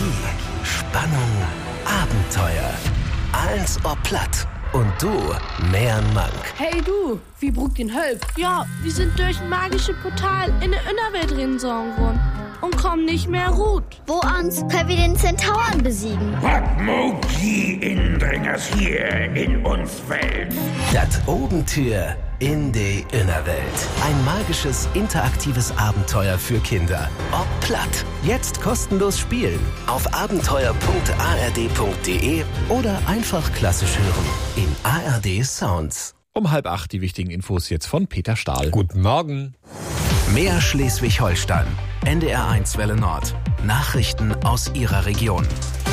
Spannung, Abenteuer. Als ob platt. Und du, mehr Mank. Hey du, wie brugt den Hölp? Ja, wir sind durch ein magisches Portal in der Innerwelt reingesogen worden und kommen nicht mehr gut. Wo ans können wir den Zentauren besiegen? Was mag die Indringers hier in uns Welt? Das Obentür in die Innerwelt. Ein magisches, interaktives Abenteuer für Kinder. Ob platt. Jetzt kostenlos spielen. Auf abenteuer.ard.de oder einfach klassisch hören. In ARD Sounds. Um 7:30 die wichtigen Infos jetzt von Peter Stahl. Guten Morgen. Mehr Schleswig-Holstein. NDR1 Welle Nord. Nachrichten aus Ihrer Region.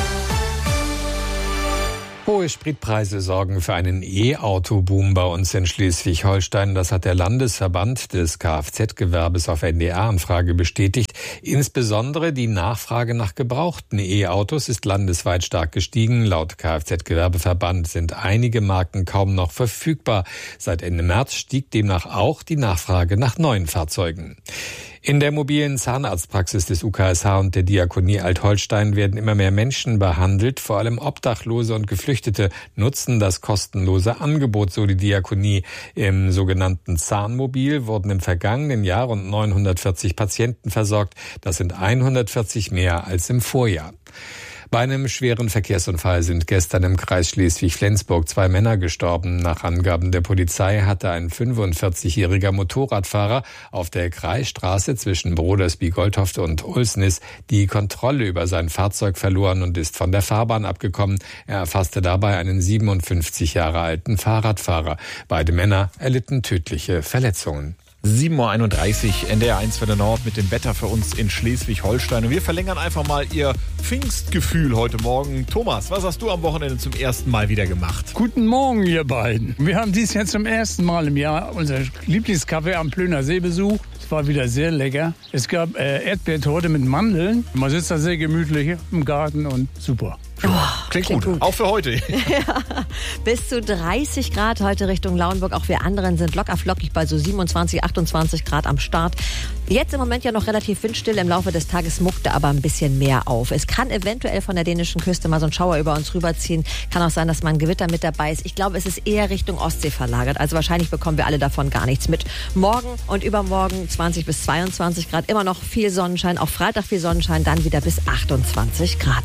Hohe Spritpreise sorgen für einen E-Auto-Boom bei uns in Schleswig-Holstein. Das hat der Landesverband des Kfz-Gewerbes auf NDR-Anfrage bestätigt. Insbesondere die Nachfrage nach gebrauchten E-Autos ist landesweit stark gestiegen. Laut Kfz-Gewerbeverband sind einige Marken kaum noch verfügbar. Seit Ende März stieg demnach auch die Nachfrage nach neuen Fahrzeugen. In der mobilen Zahnarztpraxis des UKSH und der Diakonie Alt-Holstein werden immer mehr Menschen behandelt. Vor allem Obdachlose und Geflüchtete nutzen das kostenlose Angebot, so die Diakonie. Im sogenannten Zahnmobil wurden im vergangenen Jahr rund 940 Patienten versorgt. Das sind 140 mehr als im Vorjahr. Bei einem schweren Verkehrsunfall sind gestern im Kreis Schleswig-Flensburg 2 Männer gestorben. Nach Angaben der Polizei hatte ein 45-jähriger Motorradfahrer auf der Kreisstraße zwischen Brodersby-Goldhoft und Ulsnis die Kontrolle über sein Fahrzeug verloren und ist von der Fahrbahn abgekommen. Er erfasste dabei einen 57 Jahre alten Fahrradfahrer. Beide Männer erlitten tödliche Verletzungen. 7:31 Uhr, NDR1 Welle Nord mit dem Wetter für uns in Schleswig-Holstein. Und wir verlängern einfach mal Ihr Pfingstgefühl heute Morgen. Thomas, was hast du am Wochenende zum ersten Mal wieder gemacht? Guten Morgen, ihr beiden. Wir haben dieses Jahr zum ersten Mal im Jahr unser Lieblingscafé am Plöner See besucht. Es war wieder sehr lecker. Es gab Erdbeertorte mit Mandeln. Man sitzt da sehr gemütlich im Garten und super. Klingt gut. Auch für heute. Ja, bis zu 30 Grad heute Richtung Lauenburg. Auch wir anderen sind locker flockig bei so 27, 28 Grad am Start. Jetzt im Moment ja noch relativ windstill. Im Laufe des Tages muckte aber ein bisschen mehr auf. Es kann eventuell von der dänischen Küste mal so ein Schauer über uns rüberziehen. Kann auch sein, dass mal ein Gewitter mit dabei ist. Ich glaube, es ist eher Richtung Ostsee verlagert. Also wahrscheinlich bekommen wir alle davon gar nichts mit. Morgen und übermorgen 20 bis 22 Grad. Immer noch viel Sonnenschein. Auch Freitag viel Sonnenschein. Dann wieder bis 28 Grad.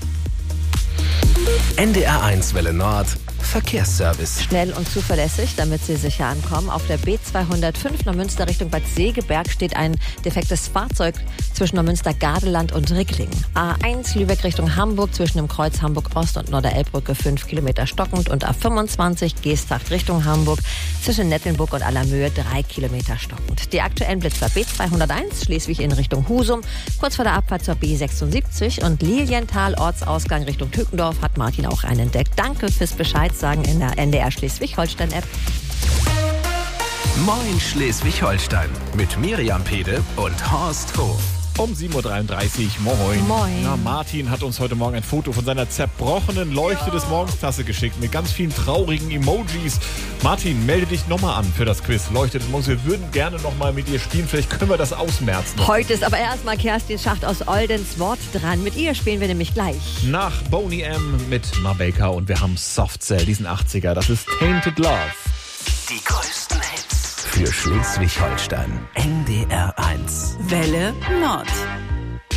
NDR1 Welle Nord. Verkehrsservice. Schnell und zuverlässig, damit Sie sicher ankommen. Auf der B205 Neumünster Richtung Bad Segeberg steht ein defektes Fahrzeug zwischen Neumünster-Gardeland und Ricklingen. A1 Lübeck Richtung Hamburg zwischen dem Kreuz Hamburg-Ost und Norderelbbrücke 5 Kilometer stockend und A25 Geesthacht Richtung Hamburg zwischen Nettelnburg und Allermöhe 3 Kilometer stockend. Die aktuellen Blitzer B201 Schleswig in Richtung Husum, kurz vor der Abfahrt zur B76 und Lilienthal Ortsausgang Richtung Tückendorf hat Martin auch einen entdeckt. Danke fürs Bescheid sagen in der NDR Schleswig-Holstein-App. Moin Schleswig-Holstein mit Miriam Pede und Horst Hof. Um 7:33 Uhr, moin. Moin. Ja, Martin hat uns heute Morgen ein Foto von seiner zerbrochenen Leuchte des Morgenstasse geschickt mit ganz vielen traurigen Emojis. Martin, melde dich nochmal an für das Quiz Leuchte des Morgens. Wir würden gerne nochmal mit dir spielen. Vielleicht können wir das ausmerzen. Heute ist aber erstmal Kerstin Schacht aus Oldenswort dran. Mit ihr spielen wir nämlich gleich. Nach Boney M. mit Ma Baker und wir haben Soft Cell, diesen 80er. Das ist Tainted Love. Die größten Hits für Schleswig-Holstein. NDR1. Welle Nord.